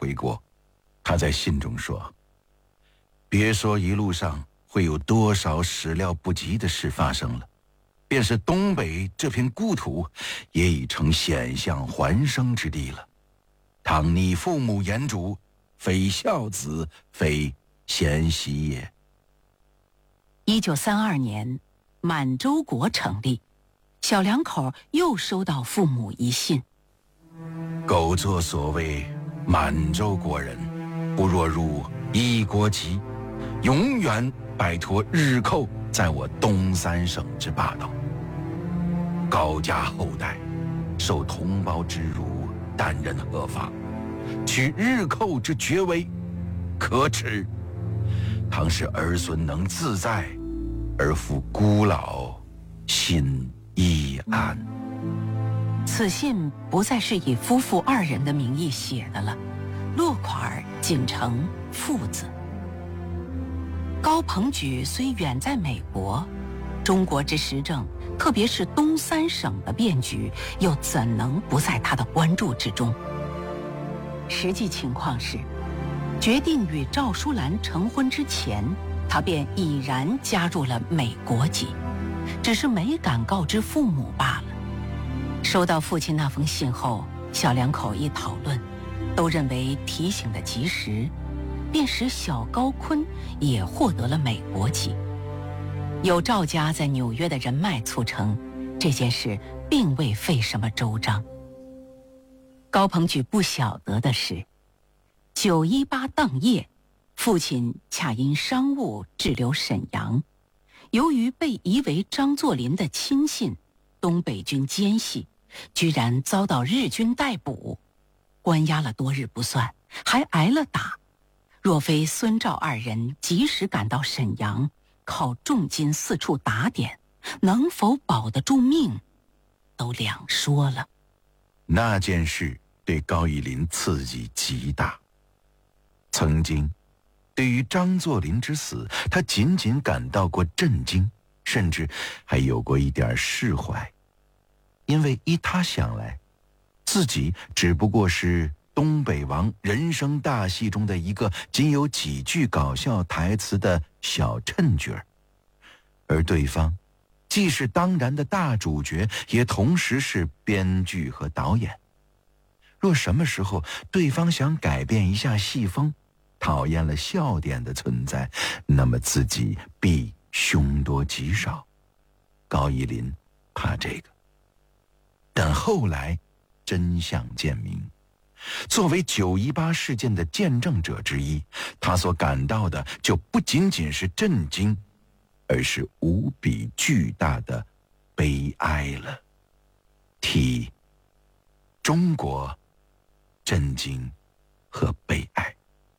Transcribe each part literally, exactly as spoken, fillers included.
回国，他在信中说：别说一路上会有多少始料不及的事发生了，便是东北这片故土也已成险象环生之地了。倘你父母言主，非孝子，非贤媳也。 一九三二年，满洲国成立，小两口又收到父母一信： 苟作所谓满洲国人，不若入一国籍，永远摆脱日寇在我东三省之霸道。高家后代受同胞之辱，担任何法？取日寇之爵威，可耻。倘使儿孙能自在，而复孤老，心亦安。 此信不再是以夫妇二人的名义写的了，落款仅称父字。高朋举虽远在美国，中国之时政，特别是东三省的变局，又怎能不在他的关注之中？实际情况是，决定与赵淑兰成婚之前，他便已然加入了美国籍，只是没敢告知父母罢了。收到父亲那封信后，小两口一讨论，都认为提醒的及时，便使小高锟也获得了美国籍。有赵家在纽约的人脉促成，这件事并未费什么周章。高朋举不晓得的是，九一八当夜，父亲恰因商务滞留沈阳，由于被疑为张作霖的亲信，东北军奸细，居然遭到日军逮捕，关押了多日不算，还挨了打。若非孙赵二人及时赶到沈阳，靠重金四处打点，能否保得住命，都两说了。 那件事对高义林刺激极大。曾经，对于张作霖之死，他仅仅感到过震惊，甚至还有过一点释怀，因为依他想来，自己只不过是东北王人生大戏中的一个仅有几句搞笑台词的小衬角，而对方既是当然的大主角，也同时是编剧和导演。若什么时候对方想改变一下戏风，讨厌了笑点的存在，那么自己必凶多吉少。高义林怕这个，但后来真相渐明，作为九一八事件的见证者之一，他所感到的就不仅仅是震惊，而是无比巨大的悲哀了。替中国震惊和悲哀。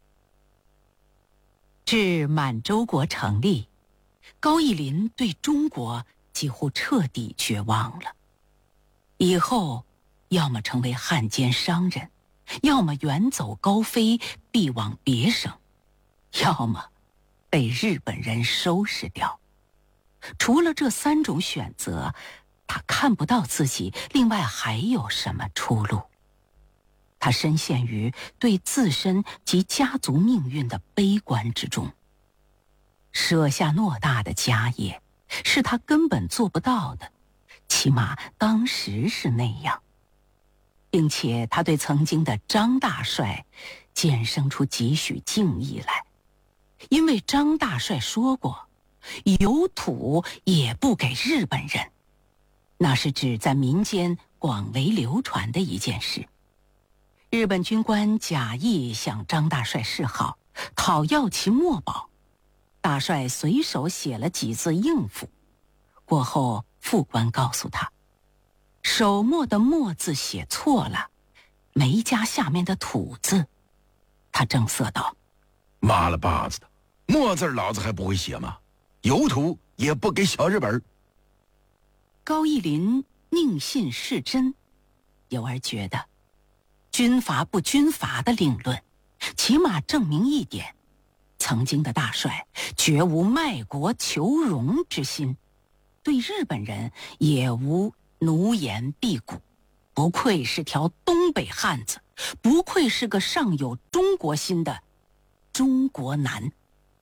至满洲国成立，高义林对中国几乎彻底绝望了。以后要么成为汉奸商人，要么远走高飞，避往别省，要么被日本人收拾掉。除了这三种选择，他看不到自己另外还有什么出路。他深陷于对自身及家族命运的悲观之中。舍下偌大的家业，是他根本做不到的，起码当时是那样。并且他对曾经的张大帅渐生出几许敬意来，因为张大帅说过，有土也不给日本人，那是指在民间广为流传的一件事。日本军官假意向张大帅示好，讨要其墨宝，大帅随手写了几字应付。过后副官告诉他，手墨的墨字写错了，没加下面的土字。他正色道： 妈了巴子的，墨字老子还不会写吗？有土也不给小日本。 高义林宁信是真，由而觉得军阀不军阀的另论，起码证明一点，曾经的大帅绝无卖国求荣之心，对日本人也无奴颜婢骨，不愧是条东北汉子， 不愧是个上有中国心的中国男。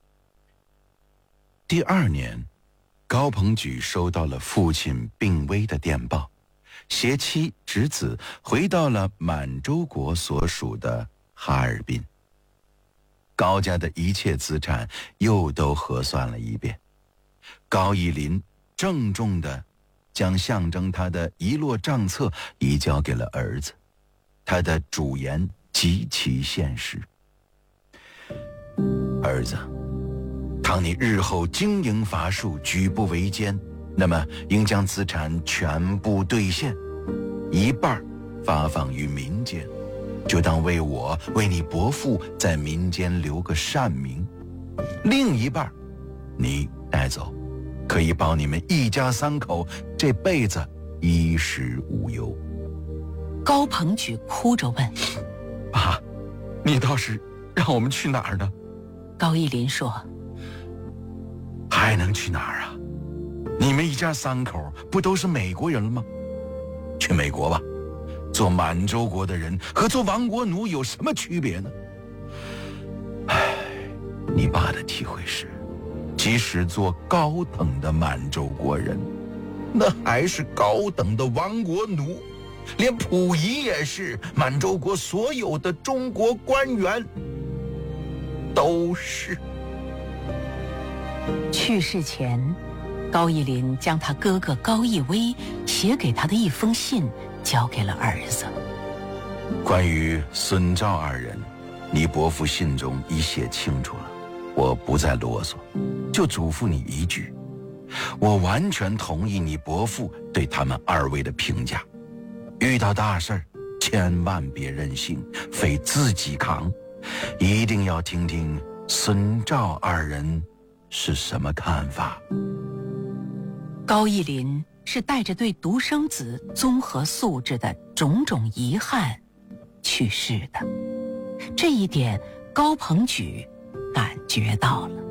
第二年，高朋举收到了父亲病危的电报，携妻侄子回到了满洲国所属的哈尔滨。高家的一切资产又都核算了一遍，高义林郑重地将象征他的一摞账册移交给了儿子，他的主言极其现实：儿子，倘你日后经营乏术，举步维艰，那么应将资产全部兑现，一半发放于民间，就当为我为你伯父在民间留个善名；另一半你带走，可以保你们一家三口这辈子衣食无忧。 高朋举哭着问： 爸，你倒是让我们去哪儿呢？ 高义林说： 还能去哪儿啊？你们一家三口不都是美国人了吗？去美国吧，做满洲国的人和做亡国奴有什么区别呢？唉，你爸的体会是，即使做高等的满洲国人，那还是高等的亡国奴，连溥仪也是，满洲国所有的中国官员都是。 去世前，高义林将他哥哥高义威写给他的一封信交给了儿子。 关于孙赵二人，你伯父信中已写清楚了，我不再啰嗦，就嘱咐你一句：我完全同意你伯父对他们二位的评价。遇到大事儿，千万别任性，非自己扛，一定要听听孙赵二人是什么看法。 高义林是带着对独生子综合素质的种种遗憾去世的，这一点高朋举感觉到了。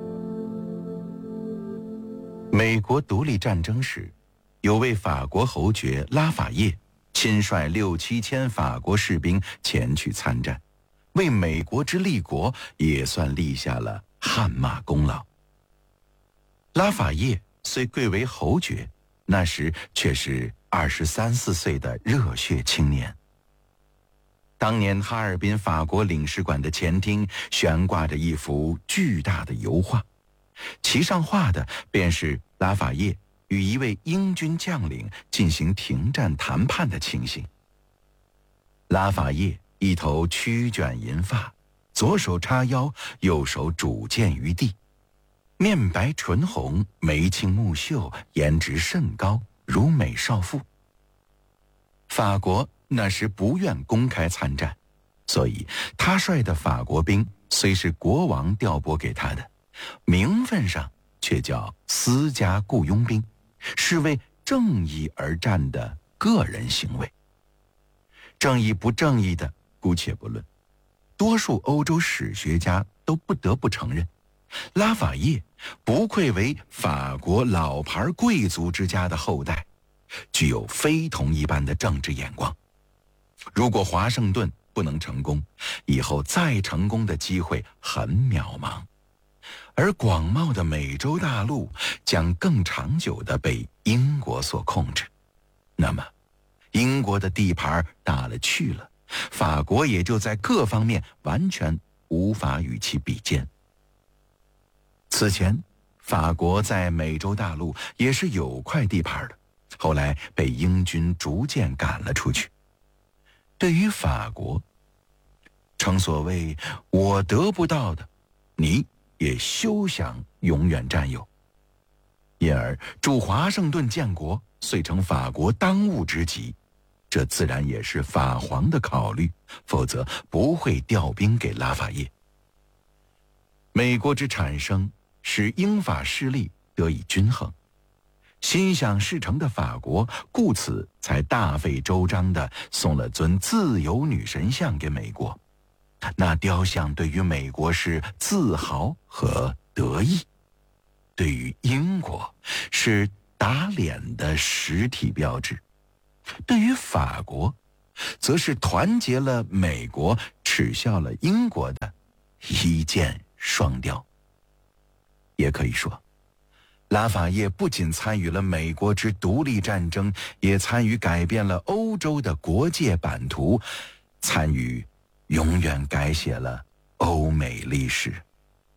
美国独立战争时，有位法国侯爵拉法叶亲率六七千法国士兵前去参战，为美国之立国也算立下了汗马功劳。拉法叶虽贵为侯爵，那时却是二十三四岁的热血青年。当年哈尔滨法国领事馆的前厅悬挂着一幅巨大的油画，其上画的便是拉法叶与一位英军将领进行停战谈判的情形。拉法叶一头曲卷银发，左手叉腰，右手拄剑于地，面白唇红，眉清目秀，颜值甚高，如美少妇。法国那时不愿公开参战，所以他率的法国兵虽是国王调拨给他的，名分上却叫私家雇佣兵，是为正义而战的个人行为。正义不正义的姑且不论，多数欧洲史学家都不得不承认，拉法叶不愧为法国老牌贵族之家的后代，具有非同一般的政治眼光。如果华盛顿不能成功，以后再成功的机会很渺茫，而广袤的美洲大陆将更长久地被英国所控制。那么英国的地盘大了去了，法国也就在各方面完全无法与其比肩。此前法国在美洲大陆也是有块地盘的，后来被英军逐渐赶了出去。对于法国，正所谓我得不到的，你也休想永远占有。因而驻华盛顿建国遂成法国当务之急，这自然也是法皇的考虑，否则不会调兵给拉法叶。美国之产生使英法势力得以均衡，心想事成的法国故此才大费周章地送了尊自由女神像给美国。那雕像对于美国是自豪和得意，对于英国是打脸的实体标志。对于法国， 则是团结了美国，耻笑了英国的一箭双雕。也可以说，拉法叶不仅参与了美国之独立战争，也参与改变了欧洲的国界版图，参与永远改写了欧美历史。